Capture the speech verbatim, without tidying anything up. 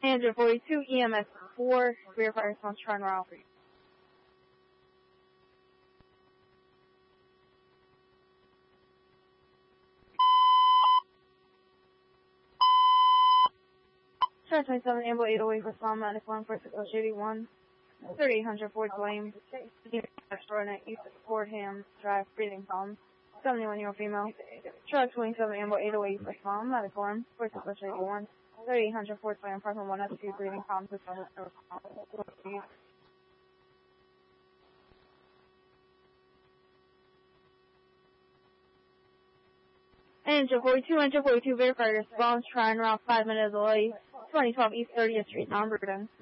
Engine forty-two, E M S four, verify response, try and route. Charge twenty-seven, Ambo eight oh eight, respond, minus one, for six eighty-one. thirty-eight hundred Ford Blame, Extraordinary, East Fordham Drive, breathing problems. seventy-one year old female. Truck twenty-seven, Ambo eight oh eight, respond, medical form, for six eighty-one. thirty-eight hundred Ford Blame, apartment one S two, breathing problems, with Engine forty-two, Engine forty-two, verify response, try and route five minutes away, twenty twelve East thirtieth Street, non-Bruton.